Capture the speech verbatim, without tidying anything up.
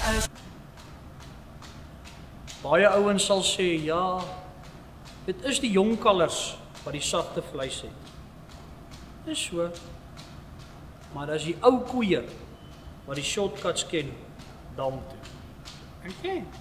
Baie ouens sal sê, ja, dit is die jong kalvers wat die sagte vleis het. Dis so. Maar dis die ou koeie wat die shortcuts ken, dam toe. Okay.